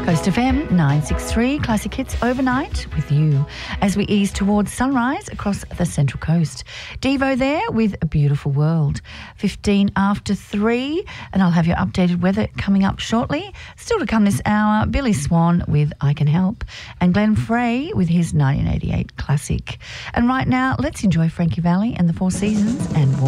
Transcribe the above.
Coast FM 963 Classic Hits overnight with you as we ease towards sunrise across the Central Coast. Devo there with A Beautiful World. 15 after 3, and I'll have your updated weather coming up shortly. Still to come this hour, Billy Swan with I Can Help and Glenn Frey with his 1988 classic. And right now, let's enjoy Frankie Valli and the Four Seasons and